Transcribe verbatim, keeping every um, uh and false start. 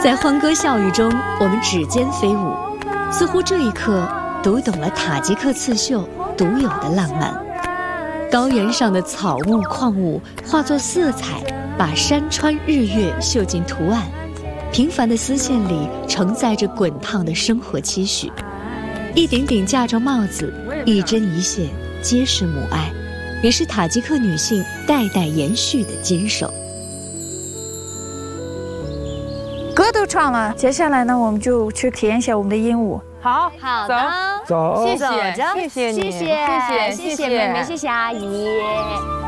在欢歌笑语中，我们指尖飞舞，似乎这一刻读懂了塔吉克刺绣独有的浪漫。高原上的草木矿物化作色彩，把山川日月绣进图案。平凡的丝线里承载着滚烫的生活期许。一顶顶嫁妆帽子，一针一线，皆是母爱，也是塔吉克女性代代延续的坚守。 歌都唱了，接下来呢，我们就去体验一下我们的鹦鹉。 好， 好的， 走， 谢谢， 谢谢你， 谢谢， 谢谢， 谢谢妹妹，谢谢阿姨。